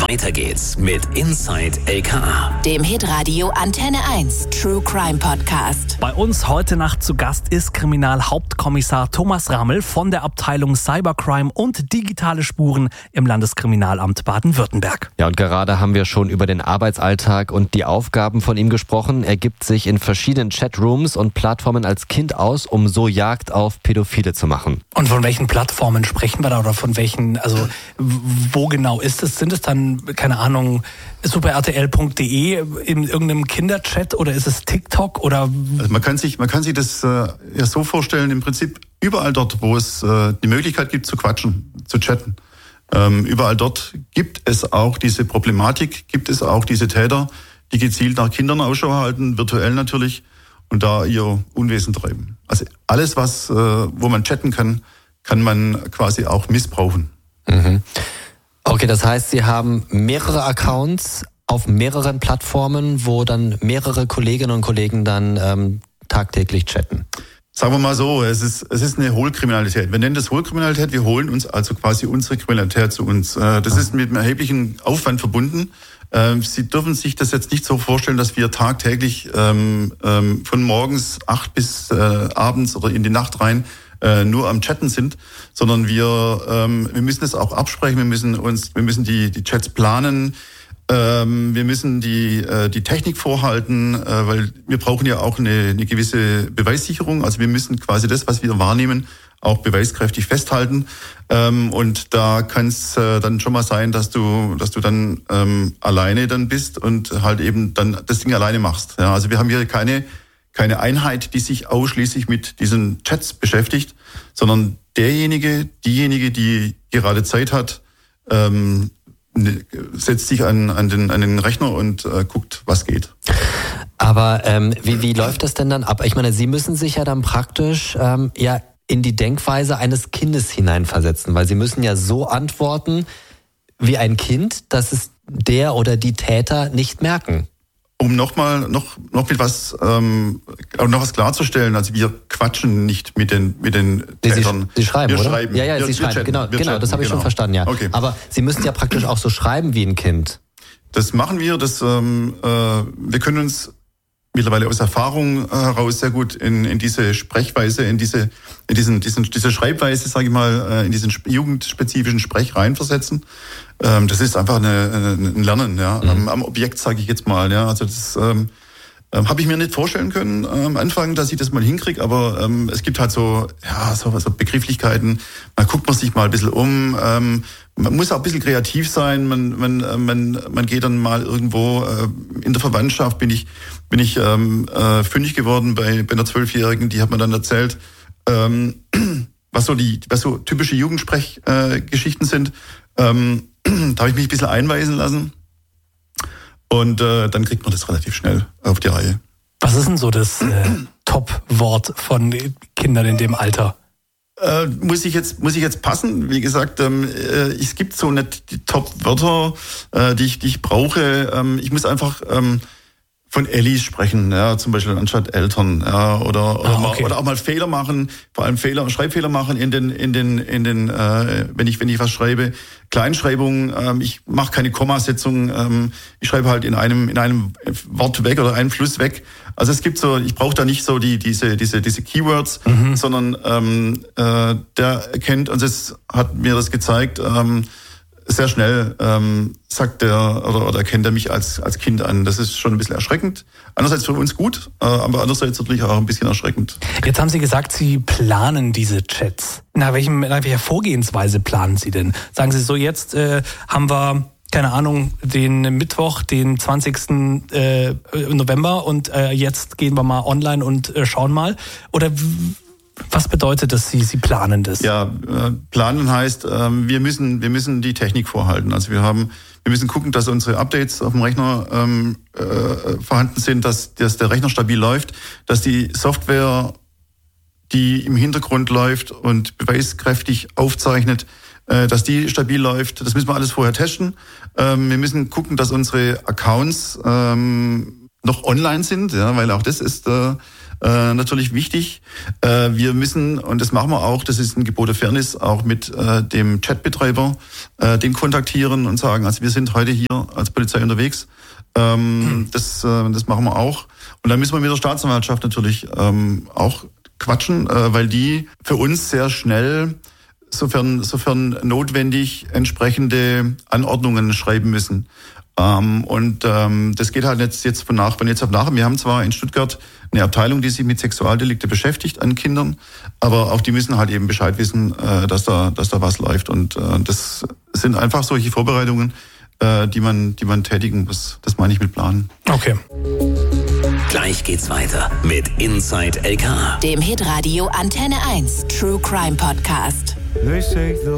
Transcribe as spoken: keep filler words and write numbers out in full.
Weiter geht's mit Inside L K A, dem Hitradio Antenne eins True Crime Podcast. Bei uns heute Nacht zu Gast ist Kriminalhauptkommissar Thomas Rammel von der Abteilung Cybercrime und digitale Spuren im Landeskriminalamt Baden-Württemberg. Ja, und gerade haben wir schon über den Arbeitsalltag und die Aufgaben von ihm gesprochen. Er gibt sich in verschiedenen Chatrooms und Plattformen als Kind aus, um so Jagd auf Pädophile zu machen. Und von welchen Plattformen sprechen wir da oder von welchen, also wo genau ist es? Sind es dann, keine Ahnung, super R T L Punkt de in irgendeinem Kinderchat oder ist es TikTok oder? Also man kann sich, man kann sich das äh, ja so vorstellen, im Prinzip überall dort, wo es äh, die Möglichkeit gibt zu quatschen, zu chatten. Ähm, überall dort gibt es auch diese Problematik, gibt es auch diese Täter, die gezielt nach Kindern Ausschau halten, virtuell natürlich, und da ihr Unwesen treiben. Also alles, was, äh, wo man chatten kann, kann man quasi auch missbrauchen. Mhm. Okay, das heißt, Sie haben mehrere Accounts auf mehreren Plattformen, wo dann mehrere Kolleginnen und Kollegen dann ähm, tagtäglich chatten. Sagen wir mal so, es ist, es ist eine Hohlkriminalität. Wir nennen das Hohlkriminalität, wir holen uns also quasi unsere Kriminalität zu uns. Das ist mit einem erheblichen Aufwand verbunden. Sie dürfen sich das jetzt nicht so vorstellen, dass wir tagtäglich ähm, ähm, von morgens acht bis äh, abends oder in die Nacht rein äh, nur am Chatten sind, sondern wir ähm, wir müssen es auch absprechen, wir müssen uns, wir müssen die die Chats planen, ähm, wir müssen die äh, die Technik vorhalten, äh, weil wir brauchen ja auch eine, eine gewisse Beweissicherung. Also wir müssen quasi das, was wir wahrnehmen, auch beweiskräftig festhalten. Ähm, und da kann es äh, dann schon mal sein, dass du, dass du dann ähm, alleine dann bist und halt eben dann das Ding alleine machst. Ja, also wir haben hier keine keine Einheit, die sich ausschließlich mit diesen Chats beschäftigt, sondern derjenige, diejenige, die gerade Zeit hat, ähm, setzt sich an an den an den Rechner und äh, guckt, was geht. Aber ähm, wie wie läuft das denn dann ab? Ich meine, Sie müssen sich ja dann praktisch ähm, ja in die Denkweise eines Kindes hineinversetzen, weil Sie müssen ja so antworten wie ein Kind, dass es der oder die Täter nicht merken. Um nochmal noch noch mit was ähm, noch was klarzustellen, also wir quatschen nicht mit den mit den Tätern. Sie, Sie schreiben, wir oder? Schreiben. Ja, ja, wir, Sie schreiben, chatten, genau, genau, chatten, das habe ich genau. schon verstanden, ja. Okay. Aber Sie müssen ja praktisch auch so schreiben wie ein Kind. Das machen wir, das ähm, äh, wir können uns mittlerweile aus Erfahrung heraus sehr gut in, in diese Sprechweise, in diese, in diesen, diesen, diese Schreibweise, sage ich mal, in diesen jugendspezifischen Sprech reinversetzen. Ähm, das ist einfach eine, ein Lernen, ja, mhm. am, am Objekt, sage ich jetzt mal, ja. Also das ähm, ähm, habe ich mir nicht vorstellen können äh, am Anfang, dass ich das mal hinkriege, aber ähm, es gibt halt so, ja, so, so Begrifflichkeiten. Man guckt man sich mal ein bisschen um. Ähm, Man muss auch ein bisschen kreativ sein. Man, man, man, man geht dann mal irgendwo äh, in der Verwandtschaft. Bin ich, bin ich ähm, äh, fündig geworden bei, bei einer Zwölfjährigen. Die hat mir dann erzählt, ähm, was so die, was so typische Jugendsprechgeschichten äh, sind. Ähm, da habe ich mich ein bisschen einweisen lassen. Und äh, dann kriegt man das relativ schnell auf die Reihe. Was ist denn so das äh, Top-Wort von Kindern in dem Alter? Äh, muss ich jetzt muss ich jetzt passen? Wie gesagt, ähm, äh, es gibt so nicht die Top-Wörter, äh, die ich die ich brauche. Ähm, ich muss einfach ähm, von Ellis sprechen, ja, zum Beispiel anstatt Eltern, ja, oder oder, ah, okay. mal, oder auch mal Fehler machen, vor allem Fehler, Schreibfehler machen in den in den in den, äh, wenn ich wenn ich was schreibe, Kleinschreibung. Ähm, ich mache keine Kommasetzung. Ähm, ich schreibe halt in einem in einem Wort weg oder einen Fluss weg. Also es gibt so, ich brauche da nicht so die diese diese diese Keywords, mhm. sondern ähm, äh, der erkennt, und das hat mir das gezeigt. Ähm, Sehr schnell ähm, sagt er oder, oder erkennt er mich als als Kind an. Das ist schon ein bisschen erschreckend. Einerseits für uns gut, äh, aber andererseits natürlich auch ein bisschen erschreckend. Jetzt haben Sie gesagt, Sie planen diese Chats. Na, welchem, nach welcher Vorgehensweise planen Sie denn? Sagen Sie so, jetzt äh, haben wir, keine Ahnung, den Mittwoch, den zwanzigsten Äh, November und äh, jetzt gehen wir mal online und äh, schauen mal. Oder w- was bedeutet das, Sie, Sie planen das? Ja, äh, planen heißt, äh, wir müssen, wir müssen die Technik vorhalten. Also wir haben, wir müssen gucken, dass unsere Updates auf dem Rechner ähm, äh, vorhanden sind, dass, dass der Rechner stabil läuft, dass die Software, die im Hintergrund läuft und beweiskräftig aufzeichnet, äh, dass die stabil läuft. Das müssen wir alles vorher testen. Ähm, wir müssen gucken, dass unsere Accounts ähm, noch online sind, ja, weil auch das ist äh, äh, natürlich wichtig. Äh, wir müssen, und das machen wir auch, das ist ein Gebot der Fairness, auch mit äh, dem Chatbetreiber, äh, den kontaktieren und sagen, also wir sind heute hier als Polizei unterwegs. Ähm, mhm. das, äh, das machen wir auch. Und dann müssen wir mit der Staatsanwaltschaft natürlich ähm, auch quatschen, äh, weil die für uns sehr schnell, sofern, sofern notwendig, entsprechende Anordnungen schreiben müssen. Ähm, und ähm, das geht halt jetzt, jetzt von, nach, von jetzt auf nachher. Wir haben zwar in Stuttgart eine Abteilung, die sich mit Sexualdelikte beschäftigt an Kindern, aber auch die müssen halt eben Bescheid wissen, äh, dass da, dass da was läuft. Und äh, das sind einfach solche Vorbereitungen, äh, die man, die man tätigen muss. Das meine ich mit Planen. Okay. Gleich geht's weiter mit Inside L K A. Dem Hitradio Antenne eins True Crime Podcast. They say the